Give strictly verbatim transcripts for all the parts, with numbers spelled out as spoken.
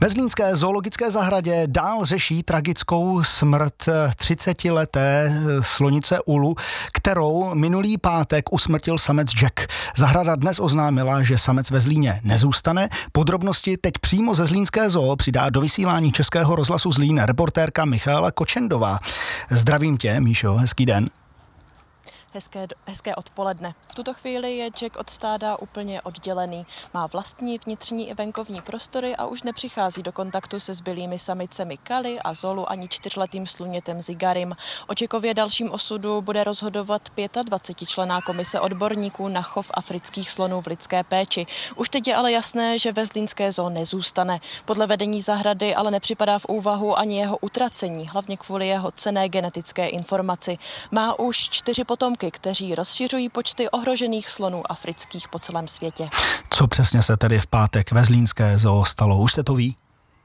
Ve zlínské zoologické zahradě dál řeší tragickou smrt třicetileté slonice Ulu, kterou minulý pátek usmrtil samec Jack. Zahrada dnes oznámila, že samec ve Zlíně nezůstane. Podrobnosti teď přímo ze zlínské zoo přidá do vysílání Českého rozhlasu Zlín reportérka Michaela Kočendová. Zdravím tě, Míšo, hezký den. Hezké, hezké odpoledne. V tuto chvíli je Jack od stáda úplně oddělený. Má vlastní vnitřní i venkovní prostory a už nepřichází do kontaktu se zbylými samicemi Kali a Zolu ani čtyřletým slunětem Zigarim. O Jackově dalším osudu bude rozhodovat dvacetičlenná komise odborníků na chov afrických slonů v lidské péči. Už teď je ale jasné, že ve zlínské zoo nezůstane. Podle vedení zahrady ale nepřipadá v úvahu ani jeho utracení, hlavně kvůli jeho cenné genetické informaci. Má už čtyři potomky, kteří rozšiřují počty ohrožených slonů afrických po celém světě. Co přesně se tedy v pátek ve zlínské zoo stalo? Už se to ví?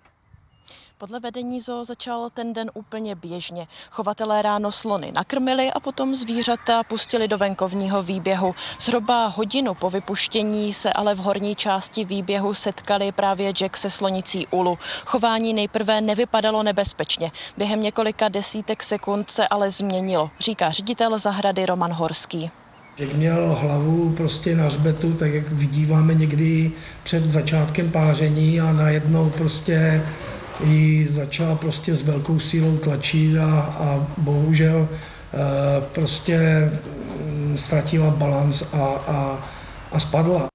Podle vedení zoo začal ten den úplně běžně. Chovatelé ráno slony nakrmili a potom zvířata pustili do venkovního výběhu. Zhruba hodinu po vypuštění se ale v horní části výběhu setkali právě Jack se slonicí Ulu. Chování nejprve nevypadalo nebezpečně. Během několika desítek sekund se ale změnilo, říká ředitel zahrady Roman Horský. Jack měl hlavu prostě na hřbetu, tak jak vidíváme někdy před začátkem páření, a najednou prostě ji začala prostě s velkou sílou tlačit a, a bohužel e, prostě ztratila balanc a, a, a spadla.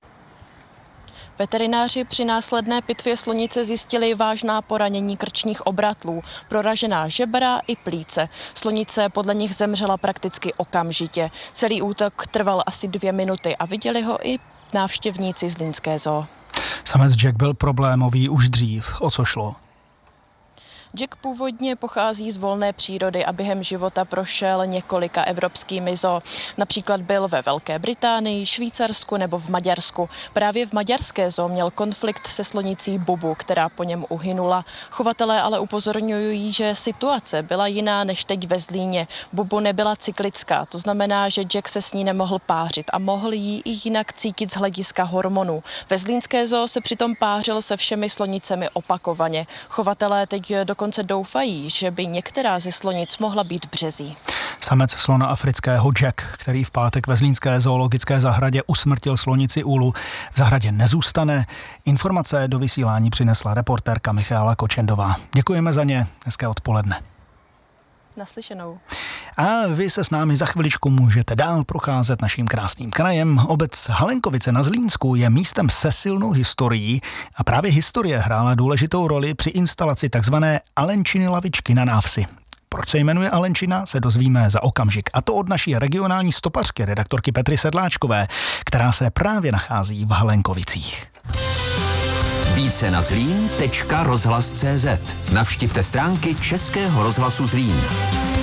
Veterináři při následné pitvě slonice zjistili vážná poranění krčních obratlů, proražená žebra i plíce. Slonice podle nich zemřela prakticky okamžitě. Celý útok trval asi dvě minuty a viděli ho i návštěvníci zlínské zoo. Samec Jack byl problémový už dřív. O co šlo? Jack původně pochází z volné přírody a během života prošel několika evropskými zoo. Například byl ve Velké Británii, Švýcarsku nebo v Maďarsku. Právě v maďarské zoo měl konflikt se slonicí Bubu, která po něm uhynula. Chovatelé ale upozorňují, že situace byla jiná než teď ve Zlíně. Bubu nebyla cyklická, to znamená, že Jack se s ní nemohl pářit a mohl jí i jinak cítit z hlediska hormonů. Ve zlínské zoo se přitom pářil se všemi slonicemi opakovaně. Chovatelé teď do Dokonce doufají, že by některá ze slonic mohla být březí. Samec slona afrického Jack, který v pátek ve zlínské zoologické zahradě usmrtil slonici Ulu, v zahradě nezůstane. Informace do vysílání přinesla reportérka Michaela Kočendová. Děkujeme za ně. Hezké odpoledne. Naslyšenou. A vy se s námi za chviličku můžete dál procházet naším krásným krajem. Obec Halenkovice na Zlínsku je místem se silnou historií a právě historie hrála důležitou roli při instalaci takzvané Alenčiny lavičky na návsi. Proč se jmenuje Alenčina, se dozvíme za okamžik. A to od naší regionální stopařky, redaktorky Petry Sedláčkové, která se právě nachází v Halenkovicích. Více na zlín tečka rozhlas tečka cé zet. Navštivte stránky Českého rozhlasu Zlín.